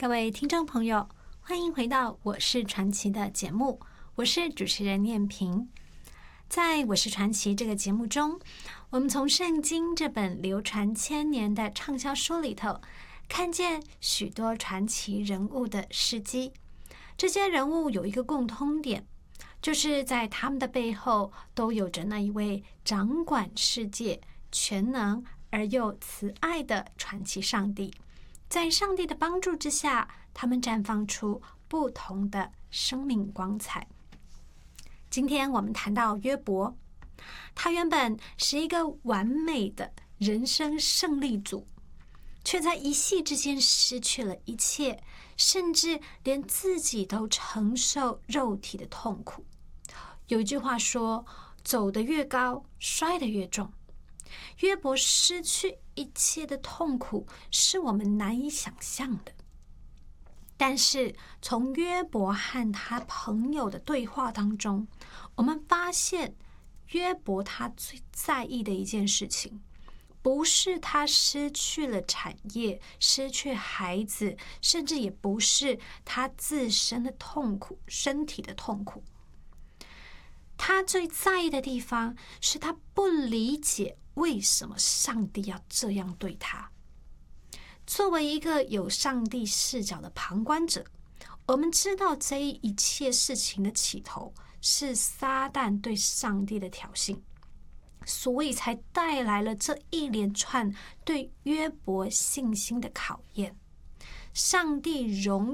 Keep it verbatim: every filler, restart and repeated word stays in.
各位听众朋友，欢迎回到我是传奇的节目，我是主持人念萍。在我是传奇这个节目中，我们从圣经这本流传千年的畅销书里头，看见许多传奇人物的事迹。这些人物有一个共通点，就是在他们的背后都有着那一位掌管世界、全能而又慈爱的传奇上帝。在上帝的帮助之下，他们绽放出不同的生命光彩。今天我们谈到约伯，他原本是一个完美的人生胜利组，却在一夕之间失去了一切，甚至连自己都承受肉体的痛苦。有一句话说，走得越高，摔得越重。约伯失去一切的痛苦是我们难以想象的，但是从约伯和他朋友的对话当中，我们发现约伯他最在意的一件事情，不是他失去了产业，失去孩子，甚至也不是他自身的痛苦，身体的痛苦。他最在意的地方是他不理解为什么上帝要这样对他。作为一个有上帝视角的旁观者，我们知道这一切事情的起头是撒旦对上帝的挑衅，所以才带来了这一连串对约伯信心的考验。上帝容